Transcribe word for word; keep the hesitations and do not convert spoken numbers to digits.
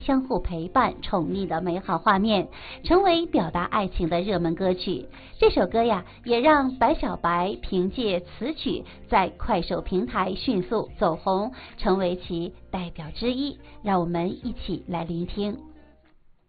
相互陪伴、宠溺的美好画面，成为表达爱情的热门歌曲。这首歌呀，也让白小白凭借此曲在快手平台迅速走红，成为其代表之一。让我们一起来聆听。